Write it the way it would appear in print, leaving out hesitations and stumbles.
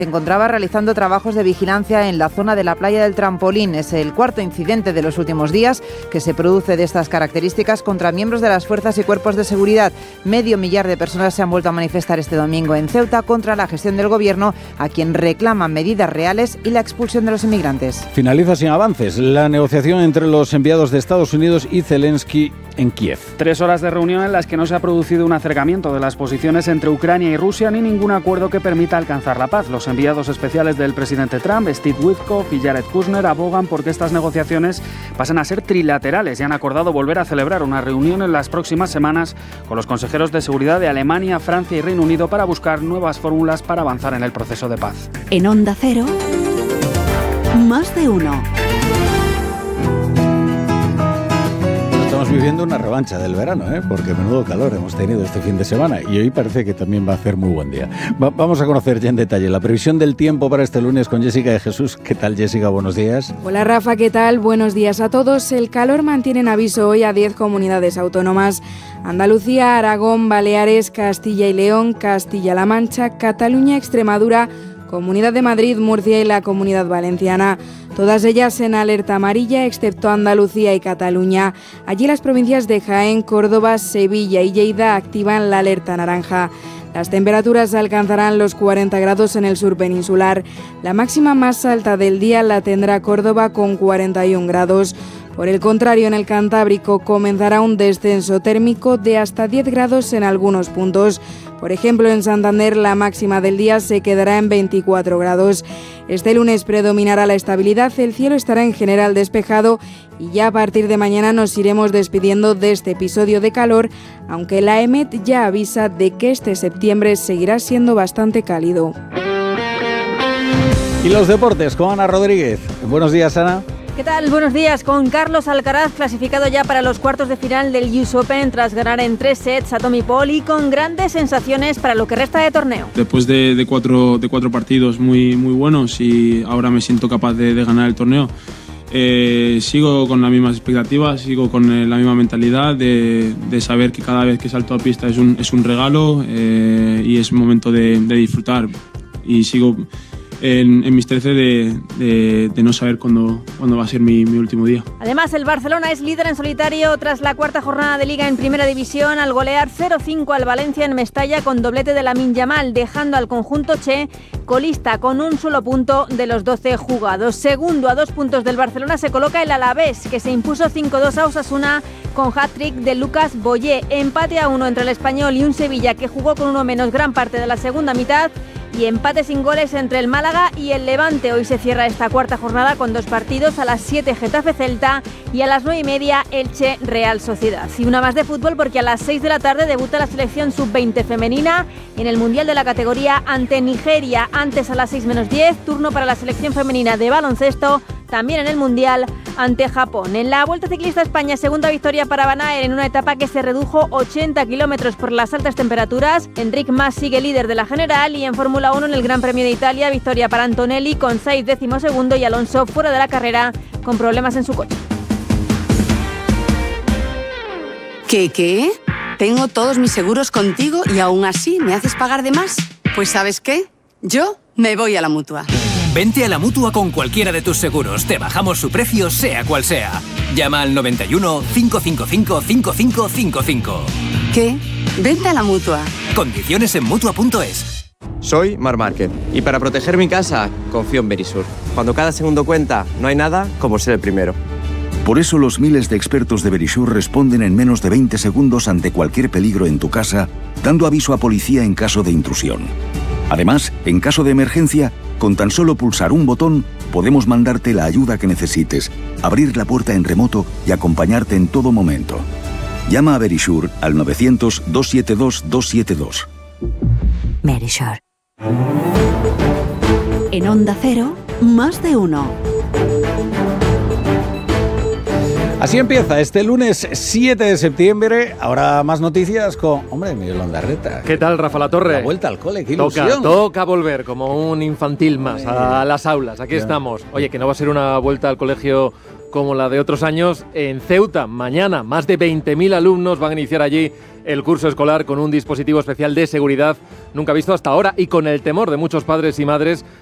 Se encontraba realizando trabajos de vigilancia en la zona de la playa del Trampolín. Es el cuarto incidente de los últimos días que se produce de estas características contra miembros de las fuerzas y cuerpos de seguridad. 500.000 de personas se han vuelto a manifestar este domingo en Ceuta contra la gestión del gobierno, a quien reclaman medidas reales y la expulsión de los inmigrantes. Finaliza sin avances la negociación entre los enviados de Estados Unidos y Zelensky en Kiev. 3 horas de reunión en las que no se ha producido un acercamiento de las posiciones entre Ucrania y Rusia ni ningún acuerdo que permita alcanzar la paz. Los enviados especiales del presidente Trump, Steve Witkoff y Jared Kushner, abogan porque estas negociaciones pasen a ser trilaterales y han acordado volver a celebrar una reunión en las próximas semanas con los consejeros de seguridad de Alemania, Francia y Reino Unido para buscar nuevas fórmulas para avanzar en el proceso de paz. En Onda Cero, Más de Uno. Estamos viviendo una revancha del verano, porque menudo calor hemos tenido este fin de semana y hoy parece que también va a hacer muy buen día. Vamos a conocer ya en detalle la previsión del tiempo para este lunes con Jessica de Jesús. ¿Qué tal, Jessica? Buenos días. Hola, Rafa, ¿qué tal? Buenos días a todos. El calor mantiene en aviso hoy a 10 comunidades autónomas: Andalucía, Aragón, Baleares, Castilla y León, Castilla-La Mancha, Cataluña, Extremadura, Comunidad de Madrid, Murcia y la Comunidad Valenciana. Todas ellas en alerta amarilla, excepto Andalucía y Cataluña. Allí las provincias de Jaén, Córdoba, Sevilla y Lleida activan la alerta naranja. Las temperaturas alcanzarán los 40 grados en el sur peninsular. La máxima más alta del día la tendrá Córdoba con 41 grados. Por el contrario, en el Cantábrico comenzará un descenso térmico de hasta 10 grados en algunos puntos. Por ejemplo, en Santander la máxima del día se quedará en 24 grados. Este lunes predominará la estabilidad, el cielo estará en general despejado y ya a partir de mañana nos iremos despidiendo de este episodio de calor, aunque la EMET ya avisa de que este septiembre seguirá siendo bastante cálido. Y los deportes con Ana Rodríguez. Buenos días, Ana. ¿Qué tal? Buenos días. Con Carlos Alcaraz clasificado ya para los cuartos de final del US Open tras ganar en 3 sets a Tommy Paul y con grandes sensaciones para lo que resta de torneo. Después de cuatro partidos muy buenos y ahora me siento capaz de ganar el torneo. Sigo con las mismas expectativas, sigo con la misma mentalidad de saber que cada vez que salto a pista es un regalo y es un momento de disfrutar. Y sigo en mis 13 de no saber cuándo va a ser mi último día. Además, el Barcelona es líder en solitario tras la cuarta jornada de Liga en Primera División al golear 0-5 al Valencia en Mestalla con doblete de Lamine Yamal, dejando al conjunto che colista con un solo punto de los 12 jugados. Segundo, a 2 puntos del Barcelona se coloca el Alavés, que se impuso 5-2 a Osasuna con hat-trick de Lucas Boyé. Empate a 1 entre el Español y un Sevilla que jugó con uno menos gran parte de la segunda mitad. Y empate sin goles entre el Málaga y el Levante. Hoy se cierra esta cuarta jornada con 2 partidos: a las 7 Getafe-Celta y a las 9:30 Elche-Real Sociedad. Y una más de fútbol, porque a las 6 de la tarde debuta la selección sub-20 femenina en el Mundial de la categoría ante Nigeria. Antes, a las 6 menos 10, turno para la selección femenina de baloncesto, también en el Mundial, ante Japón. En la Vuelta Ciclista a España, segunda victoria para Van Aert en una etapa que se redujo 80 kilómetros por las altas temperaturas. Enric Mas sigue líder de la general y en Fórmula 1 en el Gran Premio de Italia, victoria para Antonelli con 6 decimosegundo y Alonso fuera de la carrera con problemas en su coche. ¿Qué? Tengo todos mis seguros contigo y aún así me haces pagar de más. Pues ¿sabes qué? Yo me voy a la Mutua. Vente a la Mutua con cualquiera de tus seguros. Te bajamos su precio, sea cual sea. Llama al 91 555 5555. ¿Qué? Vente a la Mutua. Condiciones en Mutua.es. Soy Marc Márquez y para proteger mi casa confío en Verisur. Cuando cada segundo cuenta, no hay nada como ser el primero. Por eso los miles de expertos de Verisur responden en menos de 20 segundos ante cualquier peligro en tu casa, dando aviso a policía en caso de intrusión. Además, en caso de emergencia, con tan solo pulsar un botón, podemos mandarte la ayuda que necesites, abrir la puerta en remoto y acompañarte en todo momento. Llama a Verisur al 900-272-272. Verisur. En Onda Cero, Más de Uno. Así empieza este lunes 7 de septiembre. Ahora más noticias con, Miguel Ondarreta. ¿Qué tal, Rafa La Torre? La vuelta al cole, qué ilusión. Toca volver como un infantil más a las aulas. Aquí estamos. Oye, que no va a ser una vuelta al colegio como la de otros años. En Ceuta, mañana, más de 20.000 alumnos van a iniciar allí el curso escolar con un dispositivo especial de seguridad nunca visto hasta ahora y con el temor de muchos padres y madres